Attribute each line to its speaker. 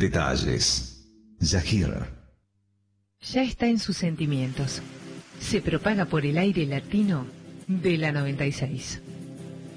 Speaker 1: detalles. Yahir.
Speaker 2: Ya está en sus sentimientos. Se propaga por el aire latino de la 96.